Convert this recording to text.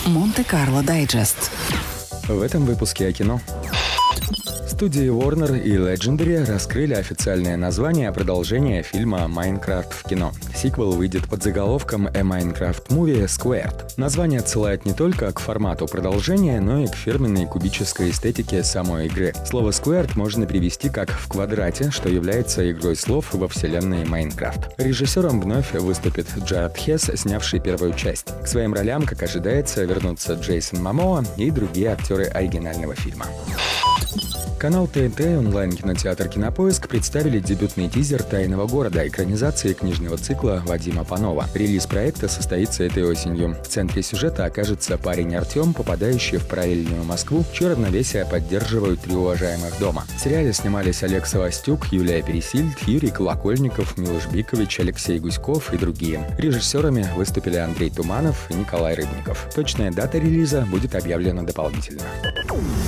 Монте-Карло Дайджест. В этом выпуске о кино. Студии Warner и Legendary раскрыли официальное название продолжения фильма «Майнкрафт» в кино. Сиквел выйдет под заголовком «A Minecraft Movie Squared». Название отсылает не только к формату продолжения, но и к фирменной кубической эстетике самой игры. Слово «squared» можно перевести как «в квадрате», что является игрой слов во вселенной Майнкрафт. Режиссером вновь выступит Джаред Хесс, снявший первую часть. К своим ролям, как ожидается, вернутся Джейсон Момоа и другие актеры оригинального фильма. Канал ТНТ и онлайн-кинотеатр «Кинопоиск» представили дебютный тизер «Тайного города» экранизации книжного цикла Вадима Панова. Релиз проекта состоится этой осенью. В центре сюжета окажется парень Артем, попадающий в параллельную Москву, чье равновесие поддерживают 3 уважаемых дома. В сериале снимались Олег Савастюк, Юлия Пересильд, Юрий Колокольников, Милош Бикович, Алексей Гуськов и другие. Режиссерами выступили Андрей Туманов и Николай Рыбников. Точная дата релиза будет объявлена дополнительно.